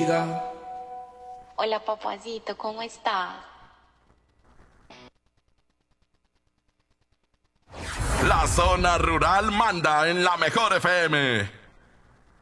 diga. Hola, papacito, ¿cómo estás? La zona rural manda en la mejor FM.